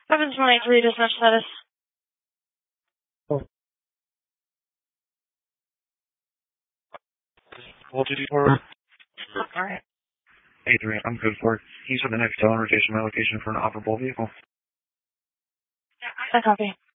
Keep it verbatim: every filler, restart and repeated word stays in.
seven twenty-three, dispatch status. Oh. Well, did you for? Alright. eight three, I'm good for it. He's for the next towing rotation, my location for an operable vehicle. I copy.